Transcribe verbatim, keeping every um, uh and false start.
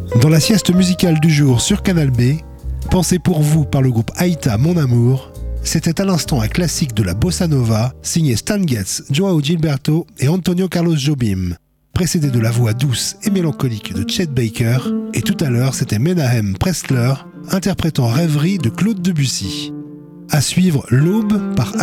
Dans la sieste musicale du jour sur Canal B, pensé pour vous par le groupe Aïta Mon Amour, c'était à l'instant un classique de la bossa nova signé Stan Getz, Joao Gilberto et Antonio Carlos Jobim, précédé de la voix douce et mélancolique de Chet Baker, et tout à l'heure c'était Menahem Pressler interprétant Rêverie de Claude Debussy. À suivre L'Aube par